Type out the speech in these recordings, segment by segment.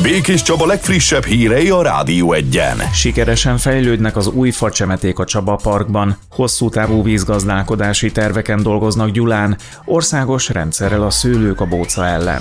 Békés Csaba legfrissebb hírei a Rádió Egyen. Sikeresen fejlődnek az új facsemeték a Csaba Parkban, hosszú távú vízgazdálkodási terveken dolgoznak Gyulán, országos rendszerrel a szőlők a bóca ellen.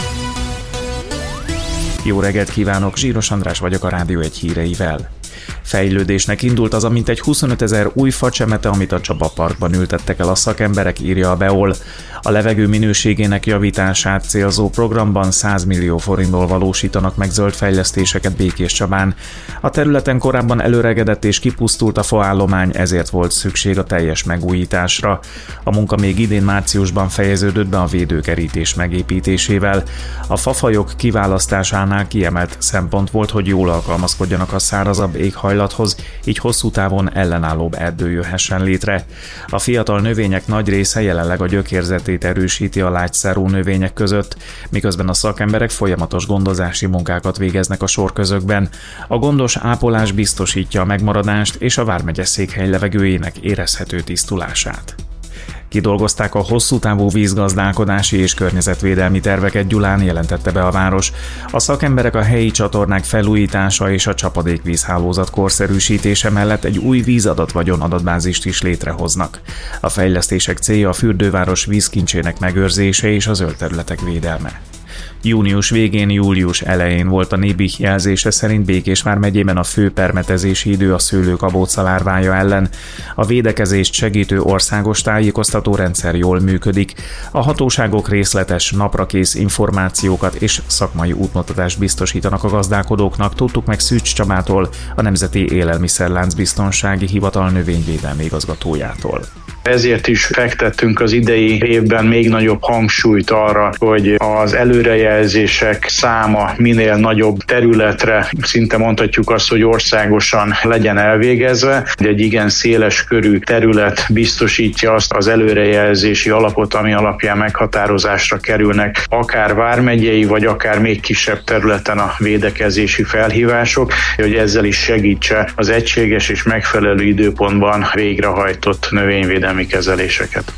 Jó reggelt kívánok, Zsíros András vagyok a Rádió Egy híreivel. Fejlődésnek indult az a mintegy 25 000 új facsemete, amit a Csaba Parkban ültettek el a szakemberek, írja a Beol. A levegő minőségének javítását célzó programban 100 millió forintból valósítanak meg zöld fejlesztéseket Békés Csabán. A területen korábban előregedett és kipusztult a faállomány, ezért volt szükség a teljes megújításra. A munka még idén márciusban fejeződött be a védőkerítés megépítésével. A fafajok kiválasztásánál kiemelt szempont volt, hogy jól alkalmazkodjanak a szárazabb éghajlathoz, így hosszú távon ellenállóbb erdő jöhessen létre. A fiatal növények nagy része jelenleg a gyökérzetét erősíti a lágyszárú növények között, miközben a szakemberek folyamatos gondozási munkákat végeznek a sorközökben. A gondos ápolás biztosítja a megmaradást és a vármegye székhely levegőjének érezhető tisztulását. Kidolgozták a hosszú távú vízgazdálkodási és környezetvédelmi terveket Gyulán, jelentette be a város. A szakemberek a helyi csatornák felújítása és a csapadékvízhálózat korszerűsítése mellett egy új vízadatvagyon adatbázist is létrehoznak. A fejlesztések célja a fürdőváros vízkincsének megőrzése és a zöld területek védelme. Június végén, július elején volt a Nébih jelzése szerint Békés vármegyében a fő permetezési idő a szőlőkabóca lárvája ellen. A védekezést segítő országos tájékoztató rendszer jól működik. A hatóságok részletes, naprakész információkat és szakmai útmutatást biztosítanak a gazdálkodóknak, tudtuk meg Szűcs Csabától, a Nemzeti Élelmiszerláncbiztonsági Hivatal növényvédelmi igazgatójától. Ezért is fektettünk az idei évben még nagyobb hangsúlyt arra, hogy az előrejelzések száma minél nagyobb területre, szinte mondhatjuk azt, hogy országosan legyen elvégezve. Egy igen széles körű terület biztosítja azt az előrejelzési alapot, ami alapján meghatározásra kerülnek akár vármegyei, vagy akár még kisebb területen a védekezési felhívások, hogy ezzel is segítse az egységes és megfelelő időpontban végrehajtott növényvédelmi kezeléseket.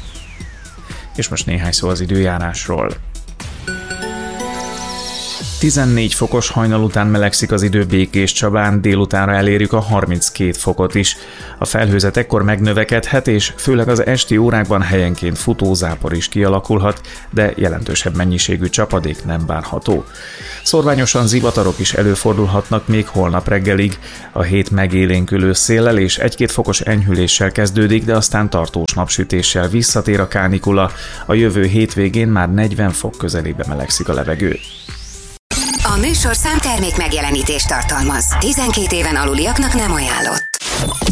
És most néhány szó az időjárásról. 14 fokos hajnal után melegszik az idő Békés Csabán, délutánra elérjük a 32 fokot is. A felhőzet ekkor megnövekedhet, és főleg az esti órákban helyenként futózápor is kialakulhat, de jelentősebb mennyiségű csapadék nem várható. Szorványosan zivatarok is előfordulhatnak még holnap reggelig. A hét megélénkülő széllel és 1-2 fokos enyhüléssel kezdődik, de aztán tartós napsütéssel visszatér a kánikula. A jövő hétvégén már 40 fok közelébe melegszik a levegő. A műsorszám termék megjelenítést tartalmaz. 12 éven aluliaknak nem ajánlott.